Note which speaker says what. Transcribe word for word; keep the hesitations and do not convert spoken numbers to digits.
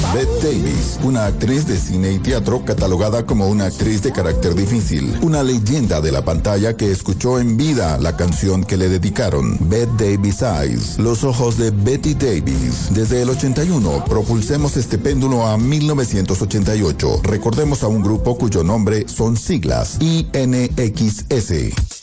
Speaker 1: Bette Davis, una actriz de cine y teatro catalogada como una actriz de carácter difícil, una leyenda de la pantalla que escuchó en vida la canción que le dedicaron, Bette Davis Eyes, los ojos de Bette Davis. Desde el ochenta y uno, propulsemos este péndulo a mil novecientos ochenta y ocho. Recordemos a un grupo cuyo nombre son siglas I N X S.